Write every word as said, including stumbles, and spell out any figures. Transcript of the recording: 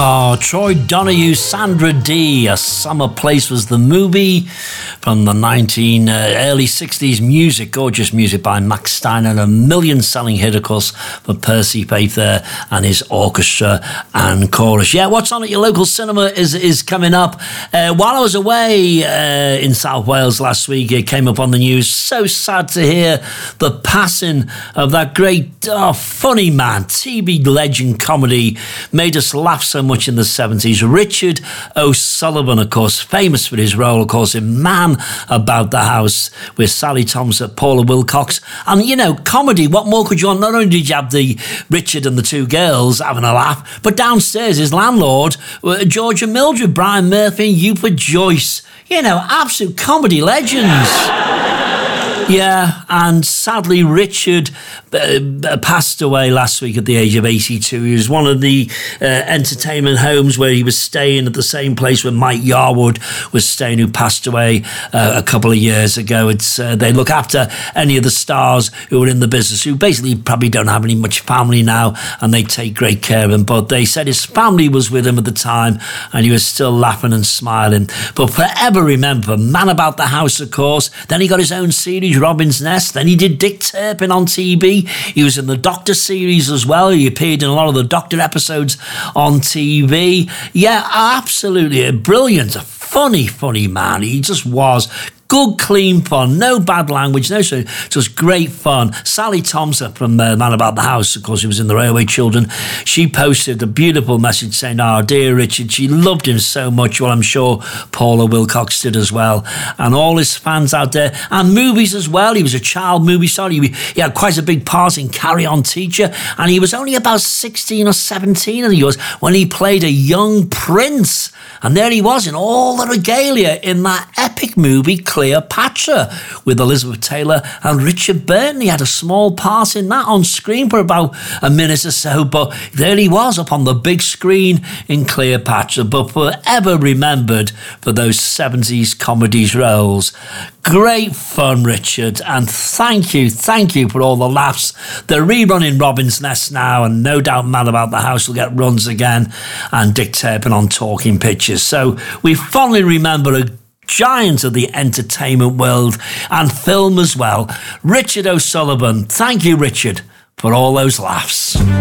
Oh, Troy Donahue, Sandra Dee, A Summer Place was the movie from the nineteen uh, early sixties music, gorgeous music by Max Steiner, and a million-selling hit, of course, for Percy Faith there and his orchestra and chorus. Yeah, what's on at your local cinema is is coming up. Uh, while I was away uh, in South Wales last week, it came up on the news. So sad to hear the passing of that great, oh, funny man, T V legend comedy, made us laugh so much in the seventies. Richard O'Sullivan, of course, famous for his role, of course, in Man About the House with Sally Thompson, Paula Wilcox. And, you know, comedy, what more could you want? Not only did you have the Richard and the two girls having a laugh, but downstairs his landlord, Georgia Mildred, Brian Murphy and Rupert Joyce. You know, absolute comedy legends. Yeah, and sadly, Richard uh, passed away last week at the age of eighty-two. He was one of the uh, entertainment homes where he was staying at the same place where Mike Yarwood was staying, who passed away uh, a couple of years ago. It's uh, they look after any of the stars who are in the business, who basically probably don't have any much family now, and they take great care of him. But they said his family was with him at the time, and he was still laughing and smiling. But forever remember, Man About the House, of course. Then he got his own series, Robin's Nest. Then he did Dick Turpin on T V. He was in the Doctor series as well. He appeared in a lot of the Doctor episodes on T V. Yeah, absolutely a brilliant, funny, funny man. He just was. Good, clean fun, no bad language, no, so just great fun. Sally Thompson from uh, Man About the House, of course, who was in The Railway Children, she posted a beautiful message saying, "Oh, dear Richard," she loved him so much. Well, I'm sure Paula Wilcox did as well. And all his fans out there, and movies as well. He was a child movie star. He, he had quite a big part in Carry On Teacher, and he was only about sixteen or seventeen, I think he was, when he played a young prince. And there he was in all the regalia in that epic movie, Cleopatra, with Elizabeth Taylor and Richard Burton. He had a small part in that on screen for about a minute or so, but there he was up on the big screen in Cleopatra, but forever remembered for those seventies comedies roles. Great fun, Richard, and thank you, thank you for all the laughs. They're rerunning Robin's Nest now, and no doubt Man About the House will get runs again, and Dick Turpin on Talking Pictures. So we fondly remember a giant of the entertainment world and film as well, Richard O'Sullivan. Thank you, Richard, for all those laughs.